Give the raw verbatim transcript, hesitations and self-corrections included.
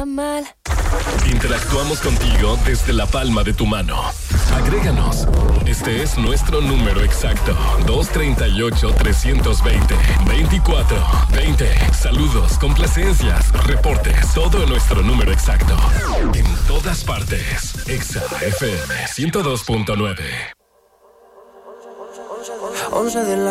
Mal. Interactuamos contigo desde la palma de tu mano. Agréganos. Este es nuestro número exacto. dos treinta y ocho, trescientos veinte, veinticuatro, veinte. Saludos, complacencias, reportes. Todo en nuestro número exacto. En todas partes. Exa F M ciento dos punto nueve. once de la